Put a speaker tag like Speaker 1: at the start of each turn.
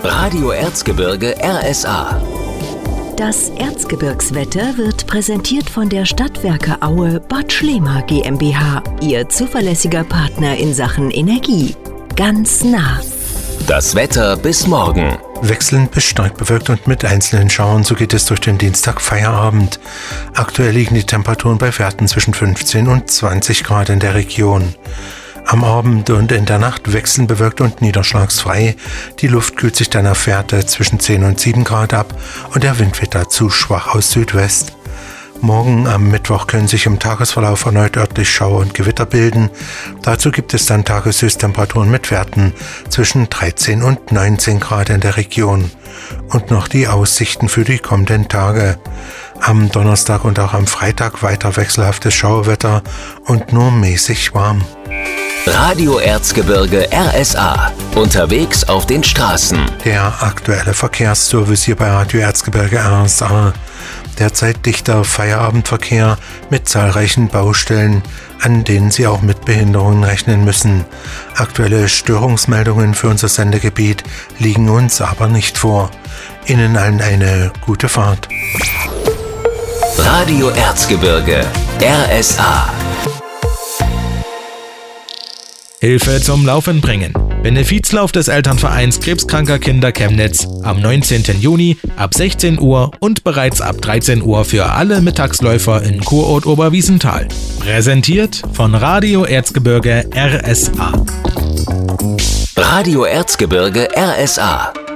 Speaker 1: Radio Erzgebirge RSA.
Speaker 2: Das Erzgebirgswetter wird präsentiert von der Stadtwerke Aue Bad Schlema GmbH, Ihr zuverlässiger Partner in Sachen Energie. Ganz nah.
Speaker 1: Das Wetter bis morgen.
Speaker 3: Wechselnd bis stark bewölkt und mit einzelnen Schauern, so geht es durch den Dienstag Feierabend. Aktuell liegen die Temperaturen bei Werten zwischen 15 und 20 Grad in der Region. Am Abend und in der Nacht wechselnd bewölkt und niederschlagsfrei. Die Luft kühlt sich dann auf Werte zwischen 10 und 7 Grad ab und der Wind wird dazu schwach aus Südwest. Morgen am Mittwoch können sich im Tagesverlauf erneut örtlich Schauer und Gewitter bilden. Dazu gibt es dann Tageshöchsttemperaturen mit Werten zwischen 13 und 19 Grad in der Region. Und noch die Aussichten für die kommenden Tage. Am Donnerstag und auch am Freitag weiter wechselhaftes Schauerwetter und nur mäßig warm.
Speaker 1: Radio Erzgebirge RSA. Unterwegs auf den Straßen.
Speaker 3: Der aktuelle Verkehrsservice hier bei Radio Erzgebirge RSA. Derzeit dichter Feierabendverkehr mit zahlreichen Baustellen, an denen Sie auch mit Behinderungen rechnen müssen. Aktuelle Störungsmeldungen für unser Sendegebiet liegen uns aber nicht vor. Ihnen allen eine gute Fahrt.
Speaker 1: Radio Erzgebirge RSA.
Speaker 4: Hilfe zum Laufen bringen. Benefizlauf des Elternvereins Krebskranker Kinder Chemnitz am 19. Juni ab 16 Uhr und bereits ab 13 Uhr für alle Mittagsläufer in Kurort Oberwiesenthal. Präsentiert von Radio Erzgebirge RSA.
Speaker 1: Radio Erzgebirge RSA.